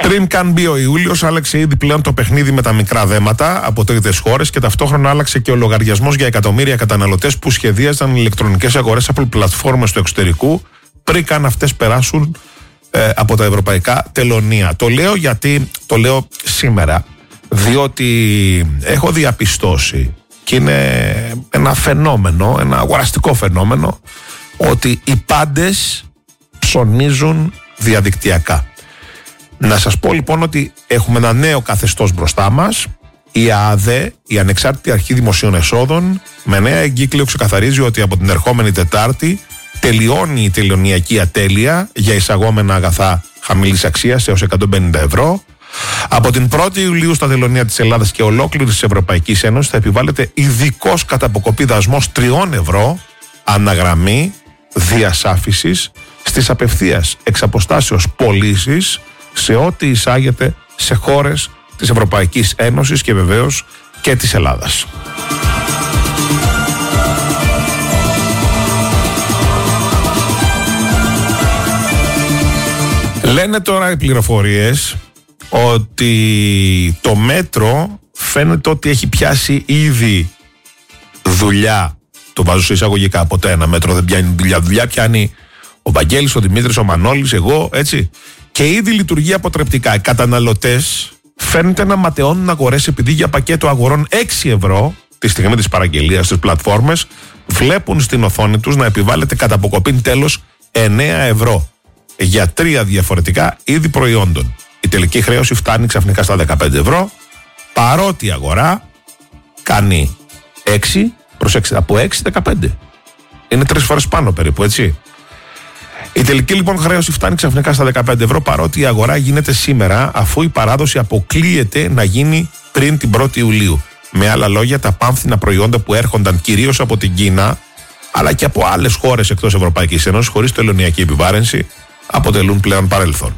Πριν καν μπει ο Ιούλιος, άλλαξε ήδη πλέον το παιχνίδι με τα μικρά δέματα από τρίτες χώρες και ταυτόχρονα άλλαξε και ο λογαριασμός για εκατομμύρια καταναλωτές που σχεδίαζαν ηλεκτρονικές αγορές από πλατφόρμες του εξωτερικού πριν καν αυτές περάσουν από τα ευρωπαϊκά τελωνεία. Το λέω γιατί το λέω σήμερα, διότι έχω διαπιστώσει και είναι ένα φαινόμενο, ένα αγοραστικό φαινόμενο, ότι οι πάντες ψωνίζουν διαδικτυακά. Να σας πω λοιπόν ότι έχουμε ένα νέο καθεστώς μπροστά μας. Η ΑΑΔΕ, η Ανεξάρτητη Αρχή Δημοσίων Εσόδων, με νέα εγκύκλιο ξεκαθαρίζει ότι από την ερχόμενη Τετάρτη τελειώνει η τελωνειακή ατέλεια για εισαγόμενα αγαθά χαμηλής αξίας έως 150 ευρώ. Από την 1η Ιουλίου στα τελωνεία της Ελλάδας και ολόκληρης της Ευρωπαϊκής Ένωσης θα επιβάλλεται ειδικός καταποκοπή δασμός 3 ευρώ αναγραμμή διασάφησης στις απευθείας εξ αποστάσεως πωλήσεις σε ό,τι εισάγεται σε χώρες της Ευρωπαϊκής Ένωσης και βεβαίως και της Ελλάδας. Λένε τώρα οι πληροφορίες ότι το μέτρο φαίνεται ότι έχει πιάσει ήδη δουλειά. Το βάζω σε εισαγωγικά, ποτέ ένα μέτρο δεν πιάνει δουλειά. Δουλειά πιάνει ο Βαγγέλης, ο Δημήτρης, ο Μανώλης, εγώ, έτσι. Και ήδη λειτουργεί αποτρεπτικά. Οι καταναλωτές φαίνεται να ματαιώνουν αγορές επειδή για πακέτο αγορών 6 ευρώ τη στιγμή της παραγγελίας στις πλατφόρμες βλέπουν στην οθόνη τους να επιβάλλεται κατά αποκοπήν τέλος 9 ευρώ για 3 διαφορετικά είδη προϊόντων. Η τελική χρέωση φτάνει ξαφνικά στα 15 ευρώ, παρότι η αγορά κάνει 6, προσέξτε, από 6-15. Είναι 3 φορές πάνω περίπου, έτσι. Η τελική λοιπόν χρέωση φτάνει ξαφνικά στα 15 ευρώ, παρότι η αγορά γίνεται σήμερα, αφού η παράδοση αποκλείεται να γίνει πριν την 1η Ιουλίου. Με άλλα λόγια, τα πάμφθηνα προϊόντα που έρχονταν κυρίως από την Κίνα, αλλά και από άλλες χώρες εκτός Ευρωπαϊκής Ένωσης, χωρίς τελωνειακή επιβάρυνση, αποτελούν πλέον παρελθόν.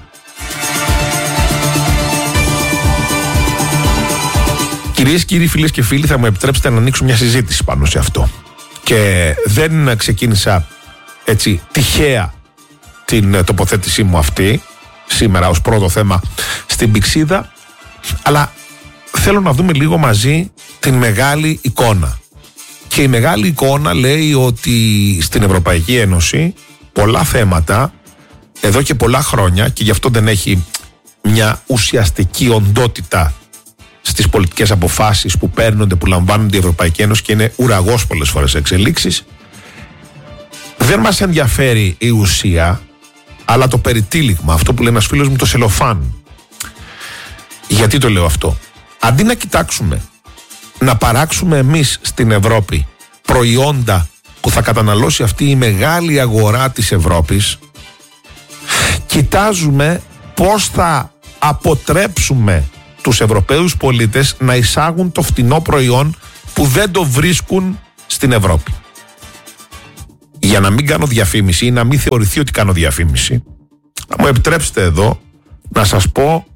Κυρίες, κύριοι, φίλες και φίλοι, θα μου επιτρέψετε να ανοίξω μια συζήτηση πάνω σε αυτό. Και δεν ξεκίνησα έτσι τυχαία την τοποθέτησή μου αυτή σήμερα ως πρώτο θέμα στην Πηξίδα, αλλά θέλω να δούμε λίγο μαζί την μεγάλη εικόνα. Και η μεγάλη εικόνα λέει ότι στην Ευρωπαϊκή Ένωση πολλά θέματα εδώ και πολλά χρόνια, και γι' αυτό δεν έχει μια ουσιαστική οντότητα στις πολιτικές αποφάσεις που παίρνονται, που λαμβάνονται η Ευρωπαϊκή Ένωση, και είναι ουραγός πολλές φορές εξελίξεις. Δεν μας ενδιαφέρει η ουσία, αλλά το περιτύλιγμα, αυτό που λέει ένας φίλος μου, το σελοφάν. Γιατί το λέω αυτό? Αντί να κοιτάξουμε να παράξουμε εμείς στην Ευρώπη προϊόντα που θα καταναλώσει αυτή η μεγάλη αγορά της Ευρώπης, κοιτάζουμε πώς θα αποτρέψουμε τους Ευρωπαίους πολίτες να εισάγουν το φτηνό προϊόν που δεν το βρίσκουν στην Ευρώπη. Για να μην κάνω διαφήμιση ή να μην θεωρηθεί ότι κάνω διαφήμιση, θα μου επιτρέψετε εδώ να σας πω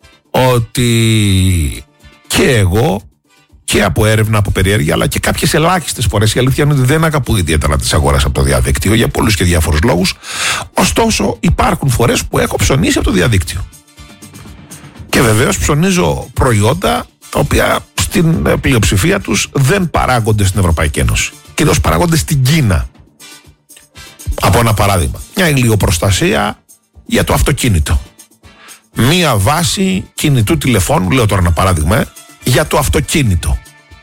ότι και εγώ και από έρευνα, από περιέργεια, αλλά και κάποιες ελάχιστες φορές, η αλήθεια είναι ότι δεν αγαπώ ιδιαίτερα τις αγορές από το διαδίκτυο για πολλούς και διάφορους λόγους. Ωστόσο, υπάρχουν φορές που έχω ψωνίσει από το διαδίκτυο. Και βεβαίως ψωνίζω προϊόντα τα οποία στην πλειοψηφία τους δεν παράγονται στην Ευρωπαϊκή Ένωση. Κυρίως παράγονται στην Κίνα. Από ένα παράδειγμα, μια ηλιοπροστασία για το αυτοκίνητο. Μία βάση κινητού τηλεφώνου, λέω τώρα ένα παράδειγμα, για το αυτοκίνητο.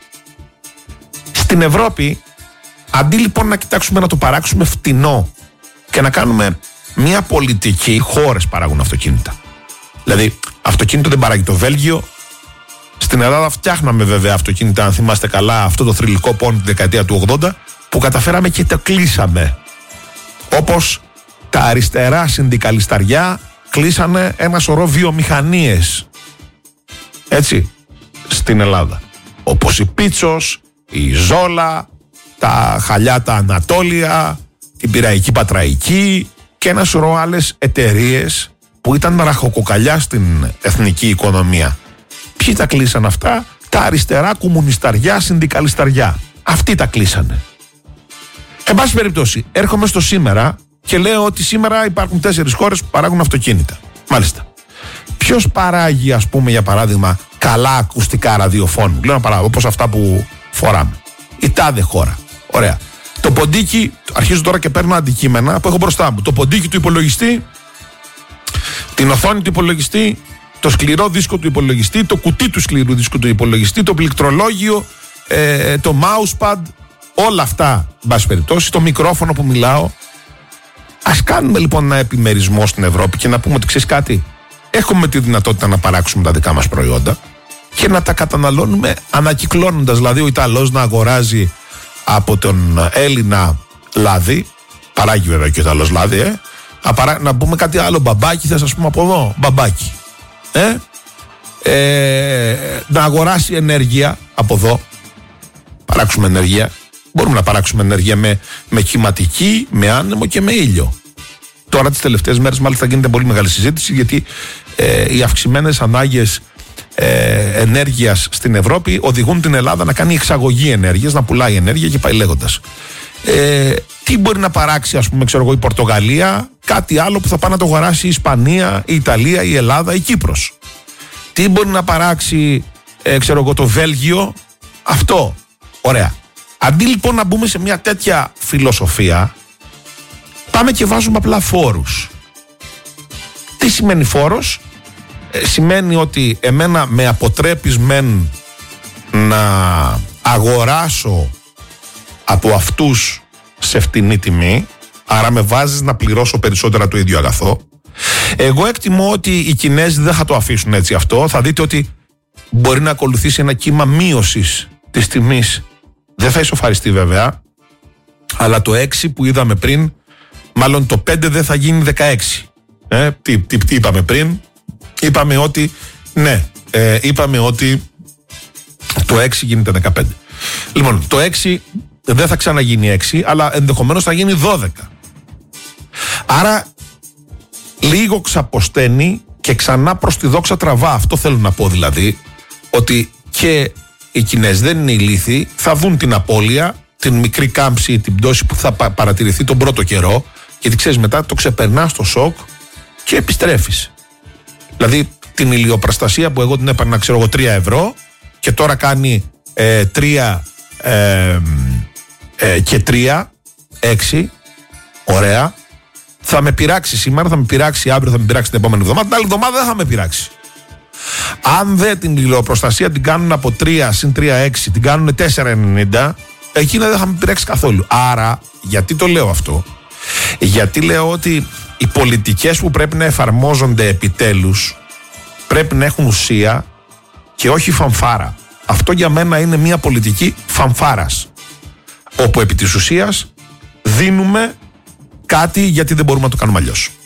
Στην Ευρώπη, αντί λοιπόν να κοιτάξουμε να το παράξουμε φτηνό και να κάνουμε μια πολιτική, οι χώρες παράγουν αυτοκίνητα. Δηλαδή, αυτοκίνητο δεν παράγει το Βέλγιο. Στην Ελλάδα φτιάχναμε βέβαια αυτοκίνητα, αν θυμάστε καλά, αυτό το θρυλικό πόνι τη δεκαετία του 80, που καταφέραμε και το κλείσαμε. Όπως τα αριστερά συνδικαλισταριά κλείσανε ένα σωρό βιομηχανίες, έτσι, στην Ελλάδα. Όπως η Πίτσος, η Ζόλα, τα Χαλιάτα Ανατόλια, την Πειραϊκή Πατραϊκή και ένα σωρό άλλες εταιρείες που ήταν ραχοκοκαλιά στην εθνική οικονομία. Ποιοι τα κλείσαν αυτά? Τα αριστερά κομμουνισταριά, συνδικαλισταριά. Αυτοί τα κλείσανε. Εν πάση περιπτώσει, έρχομαι στο σήμερα και λέω ότι σήμερα υπάρχουν 4 χώρες που παράγουν αυτοκίνητα. Μάλιστα. Ποιος παράγει, ας πούμε, για παράδειγμα, καλά ακουστικά ραδιοφώνου? Λέω ένα παράδειγμα, όπως αυτά που φοράμε. Η τάδε χώρα. Ωραία. Το ποντίκι, αρχίζω τώρα και παίρνω αντικείμενα που έχω μπροστά μου. Το ποντίκι του υπολογιστή, την οθόνη του υπολογιστή, το σκληρό δίσκο του υπολογιστή, το κουτί του σκληρού δίσκου του υπολογιστή, το πληκτρολόγιο, το mousepad, όλα αυτά, εν πάση περιπτώσει, το μικρόφωνο που μιλάω. Ας κάνουμε λοιπόν ένα επιμερισμό στην Ευρώπη και να πούμε ότι ξέρεις κάτι, έχουμε τη δυνατότητα να παράξουμε τα δικά μας προϊόντα και να τα καταναλώνουμε ανακυκλώνοντας. Δηλαδή ο Ιταλός να αγοράζει από τον Έλληνα λάδι, παράγει βέβαια και ο Ιταλός λάδι, να πούμε κάτι άλλο, μπαμπάκι, θες ας πούμε από εδώ, μπαμπάκι. Να αγοράσει ενέργεια από εδώ, παράξουμε ενέργεια. Μπορούμε να παράξουμε ενέργεια με κυματική, με άνεμο και με ήλιο. Τώρα τις τελευταίες μέρες μάλιστα γίνεται πολύ μεγάλη συζήτηση, γιατί οι αυξημένες ανάγκες ενέργειας στην Ευρώπη οδηγούν την Ελλάδα να κάνει εξαγωγή ενέργειας, να πουλάει ενέργεια και πάει λέγοντας. Τι μπορεί να παράξει, ας πούμε, ξέρω εγώ, η Πορτογαλία, κάτι άλλο που θα πάει να το αγοράσει η Ισπανία, η Ιταλία, η Ελλάδα, η Κύπρος? Τι μπορεί να παράξει, ξέρω εγώ, το Βέλγιο? Αυτό. Ωραία. Αντί λοιπόν να μπούμε σε μια τέτοια φιλοσοφία, πάμε και βάζουμε απλά φόρους. Τι σημαίνει φόρος? Σημαίνει ότι εμένα με αποτρέπεις μεν να αγοράσω από αυτούς σε φτηνή τιμή, άρα με βάζεις να πληρώσω περισσότερα το ίδιο αγαθό. Εγώ εκτιμώ ότι οι Κινέζοι δεν θα το αφήσουν έτσι αυτό. Θα δείτε ότι μπορεί να ακολουθήσει ένα κύμα μείωσης της τιμής. Δεν θα ισοφαριστεί βέβαια, αλλά το 6 που είδαμε πριν, μάλλον το 5 δεν θα γίνει 16. Τι είπαμε πριν? Είπαμε ότι είπαμε ότι το 6 γίνεται 15. Λοιπόν, το 6 δεν θα ξαναγίνει 6, αλλά ενδεχομένως θα γίνει 12. Άρα λίγο ξαποσταίνει και ξανά προς τη δόξα τραβά. Αυτό θέλω να πω, δηλαδή, ότι και οι Κινέζοι δεν είναι ηλίθιοι, θα δουν την απώλεια, την μικρή κάμψη, την πτώση που θα παρατηρηθεί τον πρώτο καιρό, γιατί ξέρεις, μετά το ξεπερνάς το σοκ και επιστρέφεις. Δηλαδή την ηλιοπραστασία που εγώ την έπαιρνα, ξέρω εγώ, 3 ευρώ και τώρα κάνει 3 και 3, 6, ωραία. Θα με πειράξει σήμερα, θα με πειράξει αύριο, θα με πειράξει την επόμενη εβδομάδα. Την άλλη εβδομάδα δεν θα με πειράξει. Αν δεν την ηλιοπροστασία την κάνουν από 3 συν 3, 6, την κάνουν 4,90, εκείνα δεν θα με πειράξει καθόλου. Άρα, γιατί το λέω αυτό? Γιατί λέω ότι οι πολιτικές που πρέπει να εφαρμόζονται επιτέλους πρέπει να έχουν ουσία και όχι φανφάρα. Αυτό για μένα είναι μια πολιτική φανφάρας, όπου επί της ουσίας δίνουμε κάτι γιατί δεν μπορούμε να το κάνουμε αλλιώς.